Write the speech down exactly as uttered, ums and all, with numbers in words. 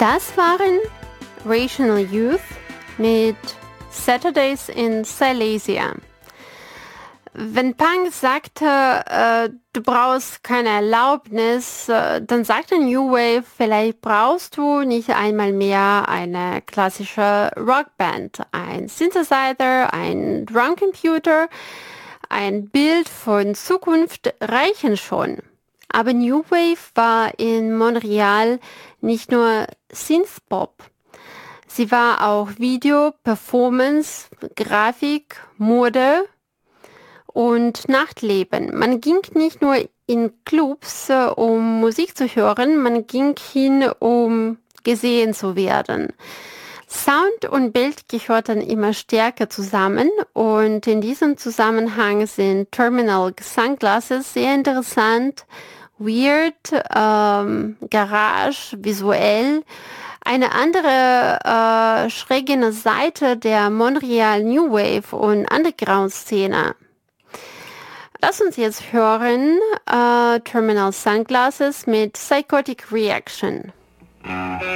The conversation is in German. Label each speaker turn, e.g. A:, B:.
A: Das waren Rational Youth mit Saturdays in Silesia. Wenn Punk sagte, äh, du brauchst keine Erlaubnis, äh, dann sagte New Wave, vielleicht brauchst du nicht einmal mehr eine klassische Rockband. Ein Synthesizer, ein Drumcomputer, ein Bild von Zukunft reichen schon. Aber New Wave war in Montreal nicht nur Synthpop. Sie war auch Video, Performance, Grafik, Mode und Nachtleben. Man ging nicht nur in Clubs, äh, um Musik zu hören, man ging hin, um gesehen zu werden. Sound und Bild gehörten immer stärker zusammen und in diesem Zusammenhang sind Terminal Sunglasses sehr interessant, weird, ähm, Garage, visuell. Eine andere äh, schräge Seite der Montreal New Wave und Underground-Szene. Lass uns jetzt hören, äh, Terminal Sunglasses mit Psychotic Reaction.